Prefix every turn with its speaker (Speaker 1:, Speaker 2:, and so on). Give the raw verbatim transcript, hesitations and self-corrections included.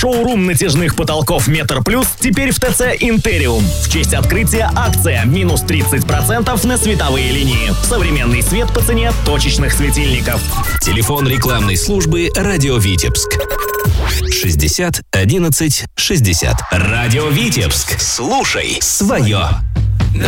Speaker 1: Шоурум натяжных потолков Метр Плюс теперь в ТЦ Интериум. В честь открытия акция минус тридцать процентов на световые линии. Современный свет по цене точечных светильников.
Speaker 2: Телефон рекламной службы «Радио Витебск». шестьдесят одиннадцать шестьдесят. «Радио Витебск». Слушай свое.